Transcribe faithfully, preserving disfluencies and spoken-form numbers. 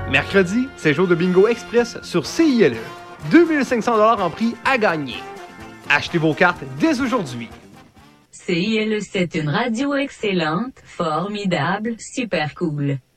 Mercredi, c'est jour de bingo express sur C I L E. deux mille cinq cents dollars en prix à gagner. Achetez vos cartes dès aujourd'hui. C I L E, c'est une radio excellente, formidable, super cool.